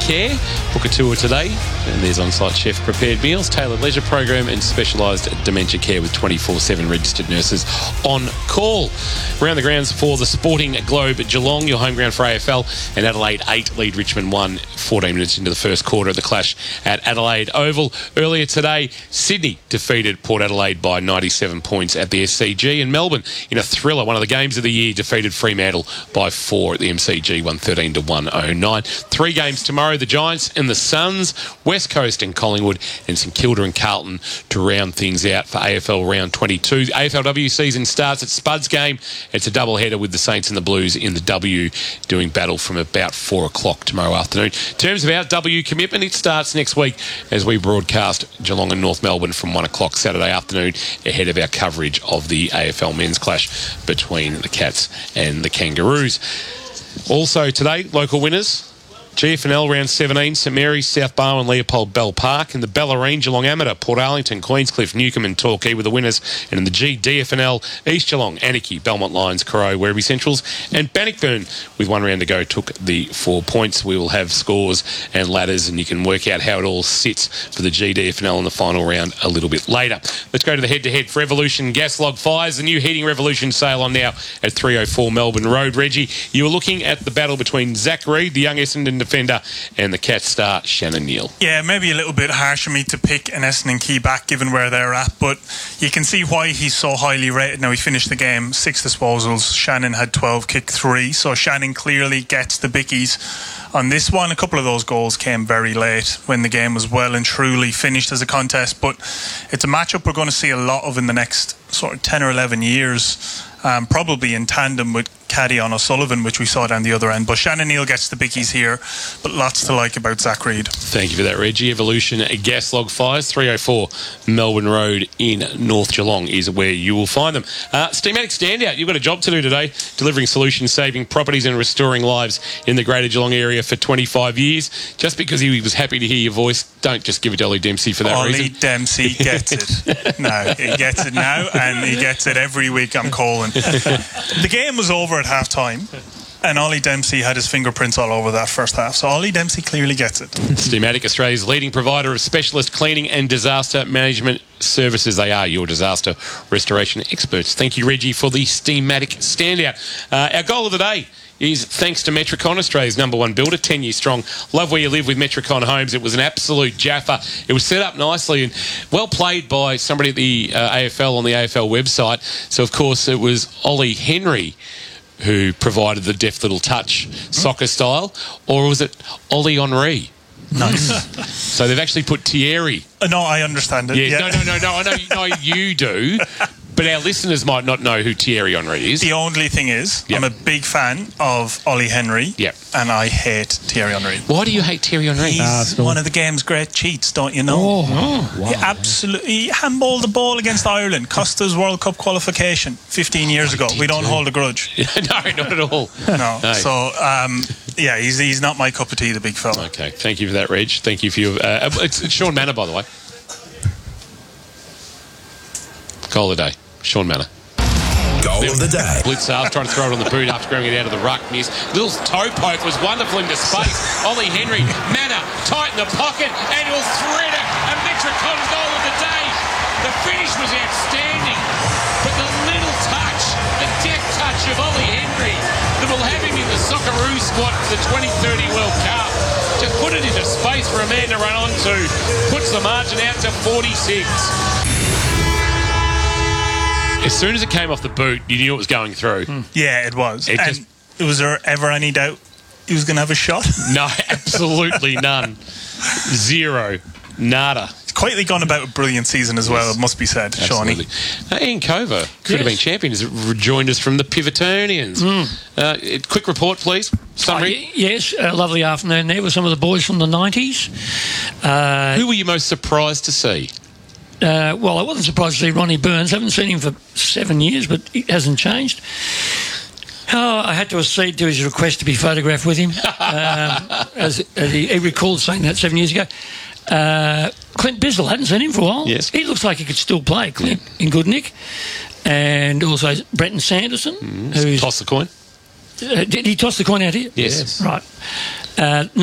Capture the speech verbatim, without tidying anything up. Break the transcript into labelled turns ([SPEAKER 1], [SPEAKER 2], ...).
[SPEAKER 1] Care. Book a tour today, and there's on-site chef prepared meals, tailored leisure program, and specialised dementia care with twenty-four seven registered nurses on call. Around the grounds for the Sporting Globe Geelong, your home ground for A F L, and Adelaide eight lead Richmond one, fourteen minutes into the first quarter of the clash at Adelaide Oval. Earlier today, Sydney defeated Port Adelaide by ninety-seven points at the S C G, and Melbourne, in a thriller, one of the games of the year, defeated Fremantle by four at the M C G, one thirteen to one oh nine. Three games tomorrow, the Giants and the Suns, West Coast and Collingwood, and St Kilda and Carlton to round things out for A F L round twenty-two. The A F L W season starts at Spuds game. It's a double-header with the Saints and the Blues in the W doing battle from about four o'clock tomorrow afternoon. In terms of our W commitment, it starts next week as we broadcast Geelong and North Melbourne from one o'clock Saturday afternoon ahead of our coverage of the A F L men's clash between the Cats and the Kangaroos. Also today, local winners. G F N L round seventeen, St Mary's, South Barwon, Leopold, Bell Park. In the Bellarine, Geelong Amateur, Port Arlington, Queenscliff, Newcombe and Torquay were the winners. And in the G D F N L, East Geelong, Anarchy, Belmont Lions, Corot, Werribee Centrals, and Bannockburn, with one round to go, took the four points. We will have scores and ladders, and you can work out how it all sits for the G D F N L in the final round a little bit later. Let's go to the head-to-head for Evolution Gas Log Fires. The new Heating Revolution sale on now at three oh four Melbourne Road. Reggie, you were looking at the battle between Zach Reid, the young Essendon defender, and the Cat star Shannon Neal.
[SPEAKER 2] Yeah, maybe a little bit harsh for me to pick an Essendon key back given where they're at, but you can see why he's so highly rated. Now, he finished the game six disposals. Shannon had twelve, kicked three, so Shannon clearly gets the bickies on this one. A couple of those goals came very late when the game was well and truly finished as a contest, but it's a matchup we're going to see a lot of in the next sort of ten or eleven years, um, probably in tandem with Caddy on O'Sullivan, which we saw down the other end. But Shannon Neal gets the bickies here, but lots to like about Zach Reid.
[SPEAKER 1] Thank you for that, Reggie. Evolution Gas Log Fires, three oh four Melbourne Road in North Geelong is where you will find them. Uh, Steamatic Standout, you've got a job to do today, delivering solutions, saving properties and restoring lives in the Greater Geelong area for twenty-five years. Just because he was happy to hear your voice, don't just give it to Ollie Dempsey for that
[SPEAKER 2] Ollie
[SPEAKER 1] reason.
[SPEAKER 2] Ollie Dempsey gets it. No, he gets it now, and he gets it every week. I'm calling. The game was over at half time, and Ollie Dempsey had his fingerprints all over that first half, so Ollie Dempsey clearly gets it.
[SPEAKER 1] Steamatic, Australia's leading provider of specialist cleaning and disaster management services. They are your disaster restoration experts. Thank you, Reggie, for the Steamatic Standout. Uh, our goal of the day is thanks to Metricon, Australia's number one builder, ten years strong. Love where you live with Metricon Homes. It was an absolute jaffa. It was set up nicely and well played by somebody at the uh, A F L on the A F L website. So, of course, it was Ollie Henry who provided the deft little touch, soccer style, or was it Ollie Henry?
[SPEAKER 2] Nice.
[SPEAKER 1] So they've actually put Thierry.
[SPEAKER 2] Uh, no, I understand it.
[SPEAKER 1] Yeah,
[SPEAKER 2] yeah.
[SPEAKER 1] no, no, no, no. I know, no, you do. But our listeners might not know who Thierry Henry is.
[SPEAKER 2] The only thing is,
[SPEAKER 1] yep.
[SPEAKER 2] I'm a big fan of Ollie Henry,
[SPEAKER 1] yep.
[SPEAKER 2] and I hate Thierry Henry.
[SPEAKER 1] Why do you hate Thierry Henry?
[SPEAKER 2] He's ah, cool. one of the game's great cheats, don't you know?
[SPEAKER 1] Oh, oh wow.
[SPEAKER 2] He absolutely he handballed the ball against Ireland, cost us World Cup qualification fifteen years ago. We don't too. hold a grudge.
[SPEAKER 1] No, not at all.
[SPEAKER 2] No. no. So, um, yeah, he's he's not my cup of tea, the big fella.
[SPEAKER 1] Okay, thank you for that, Reg. Thank you for your... Uh, it's, it's Sean Manor, by the way. Goal of the day, Sean Manor.
[SPEAKER 3] Goal of the day.
[SPEAKER 1] Blitzar's trying to throw it on the boot after throwing it out of the ruck. Miss. Little toe poke was wonderful into space. Ollie Henry, Manor, tight in the pocket, and will thread it. A Metricon goal of the day. The finish was outstanding, but the little touch, the deft touch of Ollie Henry that will have him in the Socceroo squad for the twenty thirty World Cup. Just put it into space for a man to run onto. Puts the margin out to forty-six. As soon as it came off the boot, you knew it was going through.
[SPEAKER 2] Mm. Yeah, it was.
[SPEAKER 1] It
[SPEAKER 2] and
[SPEAKER 1] just...
[SPEAKER 2] was there ever any doubt he was going to have a shot?
[SPEAKER 1] No, absolutely none. Zero. Nada.
[SPEAKER 2] He's quietly gone about a brilliant season as well, yes. It must be said,
[SPEAKER 1] Absolutely.
[SPEAKER 2] Shawnee.
[SPEAKER 1] Uh, Ian Cover could yes. have been champion. Has rejoined us from the Pivotonians. Mm. Uh, quick report, please. Summary.
[SPEAKER 4] Uh, yes, a lovely afternoon there with some of the boys from the nineties. Uh,
[SPEAKER 1] Who were you most surprised to see?
[SPEAKER 4] Uh, well, I wasn't surprised to see Ronnie Burns. I haven't seen him for seven years, but it hasn't changed. Oh, I had to accede to his request to be photographed with him, um, as, as he, he recalled saying that seven years ago. Uh, Clint Bizzle, hadn't seen him for a while.
[SPEAKER 1] Yes.
[SPEAKER 4] He looks like he could still play, Clint, yeah. in good nick. And also Brenton Sanderson.
[SPEAKER 1] Mm,
[SPEAKER 4] who's
[SPEAKER 1] toss the coin.
[SPEAKER 4] Uh, did he toss the coin out here?
[SPEAKER 1] Yes.
[SPEAKER 4] Right. Uh,